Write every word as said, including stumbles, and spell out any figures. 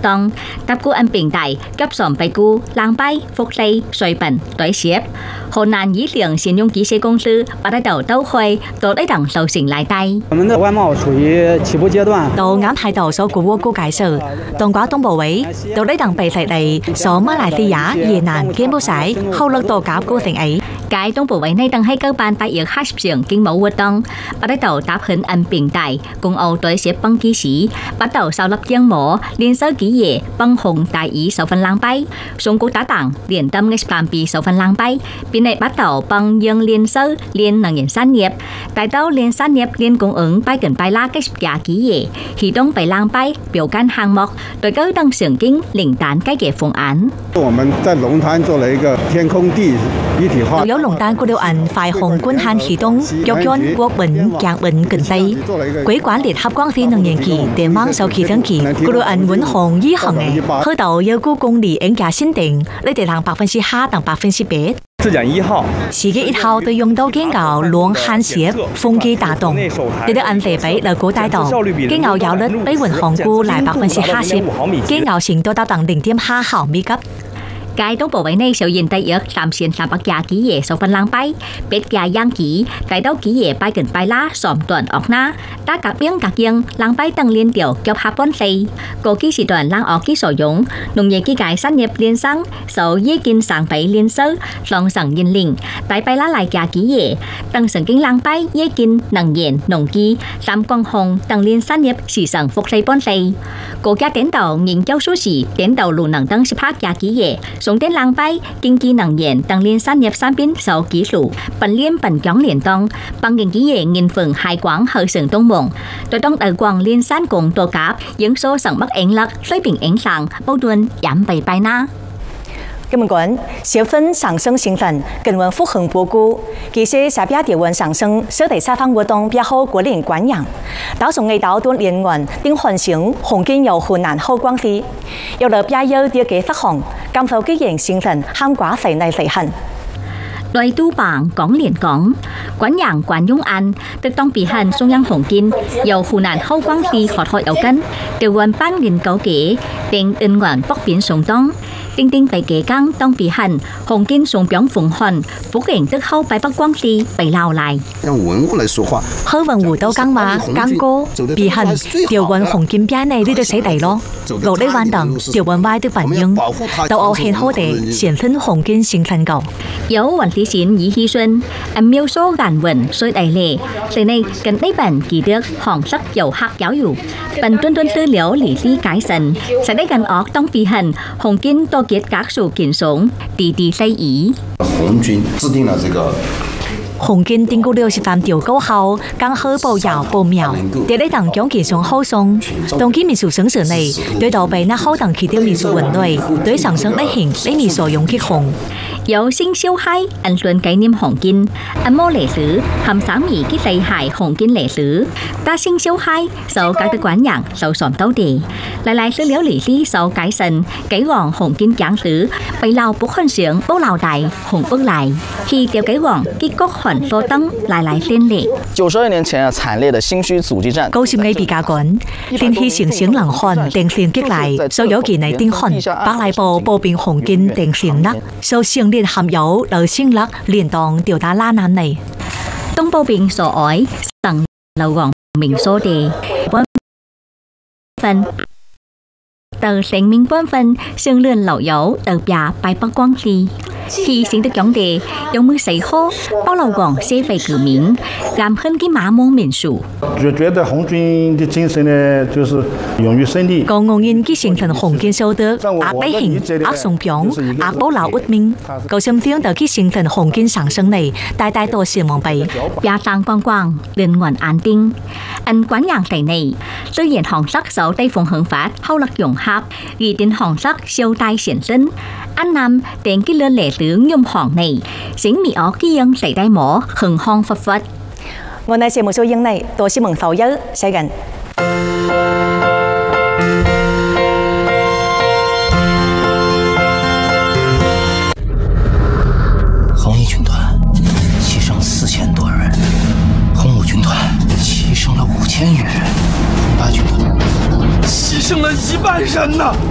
動，搭鼓按平台急上背鼓、冷擺、福利、水品、對攝。河南宜良信用機械公司把得到都會到呢等受成來帶。 我們的外貿處於起步階段。 到啱喺度所鼓鼓介紹，當寡東部位到呢等被實嚟所馬來西亞、越南、柬埔寨後落到搞固定ấy。Cái東部位呢đang hay cơ bản tại hai mươi trường kinh mẫu hoạt động, bắt đầu đáp hình ảnh bình đại cùng Âu đối xếp bằng kỹ sĩ, bắt đầu sau lập giang mổ liên sơ kỹ nghệ bằng hồng đại ý sáu phần lang bay, súng cú tá tặng liên tâm ngay làm bị sáu phần lang bay, bên này bắt đầu bằng dương liên sơ liên năng源sản nghiệp, tại đâu liên sản nghiệp liên cung ứng bay gần bay lá cái giá kỹ nghệ, thì đông bay lang bay biểu can hàng mộc, đối với đang sử kinh lĩnh tán cái kế phương án. 我们在龙潭做了一个天空地一體化。 龍丹古điều ảnh phải hồng quân han khí đông, dọc yon quốc bình, giang bình kinh tây. Quỹ quản liệt hợp quang phi năng nhiên kỳ, để mang sau khi tháng kỳ,古điều ảnh vẫn hồng ý hằng ấy. Hơi đầu yêu cố công lý ứng giá xin định, lấy để hàng百分之hai等百分之八。 自講一號， 時機一號對用到經牛兩焊攝風機打動，你哋按地比嚟估大道，經牛效率比運航估嚟百分之ห้าสิบ，經牛程度達到零點ห้า毫米級。 Cái東部位呢首現第一三千三百架機嘢數分冷bay，別架樣機，大刀機嘢bay gần bay lá xóm đoàn ọc na，打甲邊甲yên冷bay tăng liên điều kết hợp bốn xây，個機時段冷ọc機所用，農業機械產業連生，受耶建上bay liên sơ，浪上yên linh，大bay lá lại架機嘢，tăng神經冷bay耶建能源農機，三光紅tăng liên產業時尚福利bốn xây，國家領導研究數時領導路能登十八架機嘢。 dùng đến lang bay, kinh tế năng源tăng liên sản nghiệp sản品sau kỹ thuật, bản liên bản chống liên tông, bằng kinh tế nghiên phường hai quán hơi sừng đông mộng, tôi đông đại quang liên sản cùng tổ cáp, những số sản bắt ảnh lắc, suy bình ảnh sàng, bao tuần giảm bảy bài na. 金門管小分上升興奮，更為復恆報告。其實下邊調溫上升，所地沙方活動比好國連管養。到從藝島到連環定環城，紅建由湖南後光飛，有了邊有啲嘅發行，感受機型興奮，涵寡肥內肥痕。 Loài tu bảng cóng liền cóng, quán giảng quán dung ăn, được tông bị hành sung yang hồng kinh, dầu Hồ Nam hậu quang phi khỏi hội ấu cân, đều quan ban liền cấu kế, tên ân ngoạn bóc biến sung tông, tinh tinh phải kế căng tông bị hành, hồng kinh sung bióng phùng hoàn, phúc ảnh tức hậu bài bắc quang phi phải lao lại. 用文物来说话， hơi vận vụ đâu căng mà căng cô bị hành điều vận hồng kim bia này đi được xảy đầy lo, lộ đây quan đẳng điều vận vai được phản ứng, đầu ấu hẹn hô để显thân hồng kinh sinh thành cầu. Dấu vận lý xin ý hy xuân, âm miêu số gàn vận xôi đầy lệ, giờ này cần lấy bản kỳ được hòn sắc dầu hạt giáo dục, bản tuân tuân tư liễu lý lý cái sần, sẽได้gần óc tông bị hành, hồng kinh tô kiệt các sự kiện sống, tỷ tỷ xây ý. 红军制定了这个。 紅建定估六十三條高後，剛好報謠報苗，第呢等講件上好送，當機民俗省市內對到被那好等其條民俗文類，對上升類型呢面所用嘅紅。 有sinh siêu hay anh luận cái niệm hồng kinh, anh mô lễ sử, hàm sáng mỹ cái dạy hại hồng kinh lễ sử, ta sinh siêu hay sau các quán nhạc sau xóm tấu đề, lại lại sử liễu lý lý sau cái sân, cái gòn hồng kinh giảng sử, bày lao bốc hơn sướng bốc lao đại hồng bước lại, khi tiêu cái gòn cái cốt hoàn số tăng lại lại lên lệ. 九十二年前啊，慘烈的新區阻擊戰， 高線嘅比較緊，連起成成能看定線擊嚟，所有件嚟定看，百麗部步變紅建定線啦，受成連含有流星粒連當調打拉難嚟。 東部變所愛層流黃明所地分。 từ sinh minh bốn phần, xương lươn lẩu dấu từ nhà bài bắc quang phi. Khi sinh được giống đề, giống mưa sấy khô, bao lâu còn sẽ phải cử miếng, làm hơn cái má môn miền sủ. 就觉得红军的精神呢，就是勇于胜利。 còn ngôn nhiên cái sinh thần hồng kiến sâu được, ác bấy hình, ác sùng bióng, ác bố lão út minh. Cầu xâm phiên từ cái sinh thần hồng kiến sáng sân này, đại đại tổ sự mong bày. Gia tăng quang quang, liên nguồn an tinh. Anh quán nhàng thầy này, tư diện hòn sắc xấu tây phùng hưởng phát, hậu lạc dụng hạp, ghi đến hòn sắc siêu tai xiển sinh. Anh nằm đến cái lươn lệ tướng nhung hòn này, dính mì ó cái dân xảy đai mỏ, hừng hong phật phật. 我哋節目組影嚟，多謝蒙頭友，寫緊。 红一军团牺牲四千多人，红五军团牺牲了五千余人，红八军团牺牲了一万人呐！